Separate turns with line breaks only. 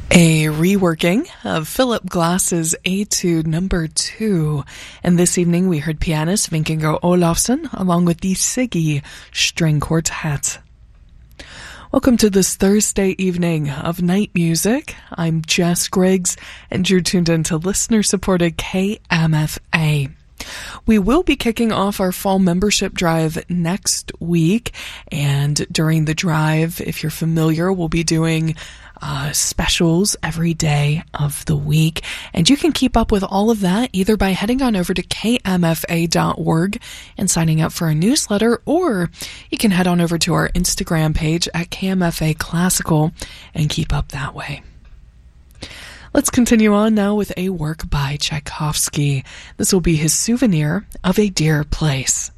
A reworking of Philip Glass's Etude number 2. And this evening we heard pianist Vinkinger Olafsson along with the Siggy String Quartet. Welcome to this Thursday evening of Night Music. I'm Jess Griggs, and you're tuned in to listener-supported KMFA. We will be kicking off our fall membership drive next week, and during the drive, if you're familiar, we'll be doing specials every day of the week, and you can keep up with all of that either by heading on over to kmfa.org and signing up for a newsletter, or you can head on over to our Instagram page at KMFA Classical and keep up that way. Let's continue on now with a work by Tchaikovsky. This will be his Souvenir of a Dear Place.